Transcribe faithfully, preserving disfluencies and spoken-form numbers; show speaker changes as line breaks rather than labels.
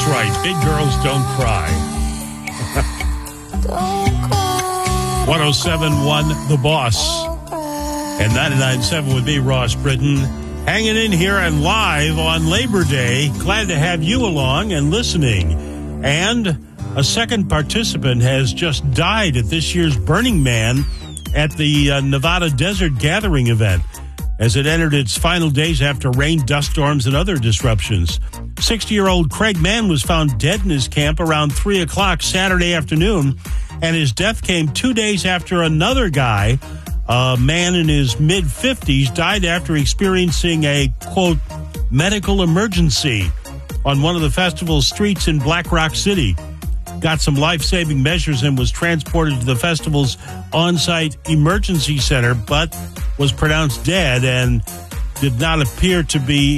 That's right. Big girls don't cry. one oh seven point one The Boss. And ninety-nine point seven with me, Ross Britton. Hanging in here and live on Labor Day. Glad to have you along and listening. And a second participant has just died at this year's Burning Man at the uh, Nevada Desert Gathering event as it entered its final days after rain, dust storms, and other disruptions. sixty-year-old Craig Mann was found dead in his camp around three o'clock Saturday afternoon, and his death came two days after another guy, a man in his mid-fifties, died after experiencing a, quote, medical emergency on one of the festival's streets in Black Rock City. Got some life-saving measures and was transported to the festival's on-site emergency center, but was pronounced dead and did not appear to be